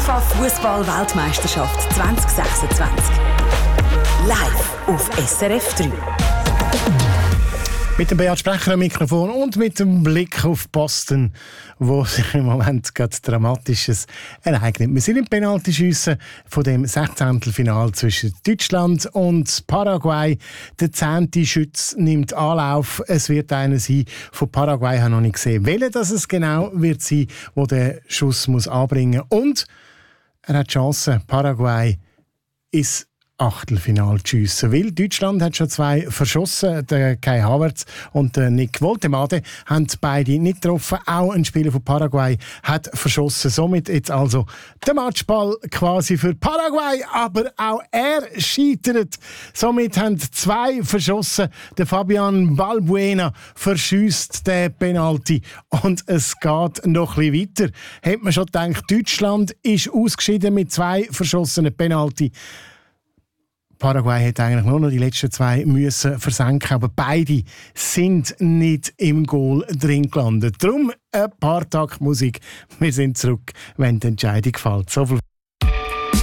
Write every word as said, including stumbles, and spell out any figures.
FIFA-Fußball-Weltmeisterschaft zwanzig sechsundzwanzig. Live auf S R F drei. Mit dem Beat Sprecher am Mikrofon und mit dem Blick auf Boston, wo sich im Moment gerade Dramatisches ereignet. Wir sind im Penaltyschiessen von dem Sechzehntelfinal zwischen Deutschland und Paraguay. Der zehnte Schütz nimmt Anlauf. Es wird einer sein von Paraguay. Ich habe noch nicht gesehen, welcher das es genau wird sein, der den Schuss muss anbringen muss. Und er hat die Chance, Paraguay ist Achtelfinale zu schiessen. Weil Deutschland hat schon zwei verschossen. Der Kai Havertz und der Nick Woltemade haben beide nicht getroffen. Auch ein Spieler von Paraguay hat verschossen. Somit jetzt also der Matchball quasi für Paraguay. Aber auch er scheitert. Somit haben zwei verschossen. Der Fabian Balbuena verschießt den Penalty. Und es geht noch ein bisschen weiter. Hätte man schon gedacht, Deutschland ist ausgeschieden mit zwei verschossenen Penalty. Paraguay hätte eigentlich nur noch die letzten zwei müssen versenken, aber beide sind nicht im Goal drin gelandet. Darum ein paar Takt Musik. Wir sind zurück, wenn die Entscheidung fällt. So viel